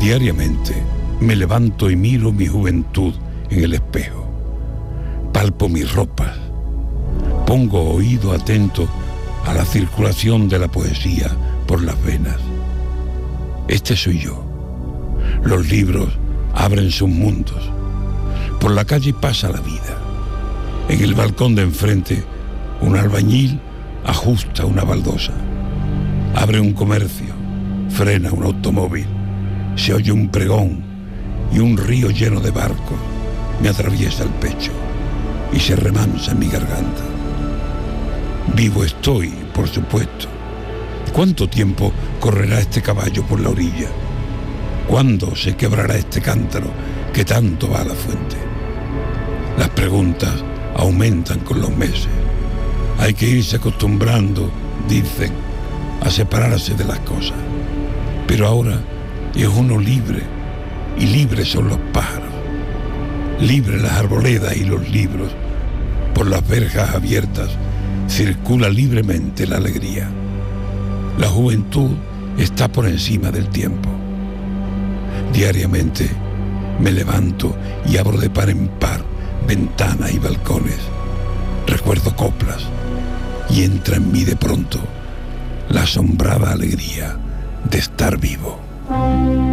Diariamente me levanto y miro mi juventud en el espejo. Palpo mis ropas. Pongo oído atento a la circulación de la poesía por las venas. Este soy yo. Los libros abren sus mundos. Por la calle pasa la vida. En el balcón de enfrente, un albañil ajusta una baldosa. Abre un comercio, frena un automóvil. Se oye un pregón y un río lleno de barcos me atraviesa el pecho y se remansa en mi garganta. Vivo estoy, por supuesto. ¿Cuánto tiempo correrá este caballo por la orilla? ¿Cuándo se quebrará este cántaro que tanto va a la fuente? Las preguntas aumentan con los meses. Hay que irse acostumbrando, dicen, a separarse de las cosas. Pero ahora es uno libre, y libres son los pájaros. Libre las arboledas y los libros. Por las verjas abiertas circula libremente la alegría. La juventud está por encima del tiempo. Diariamente me levanto y abro de par en par ventanas y balcones. Recuerdo coplas y entra en mí de pronto la asombrada alegría de estar vivo.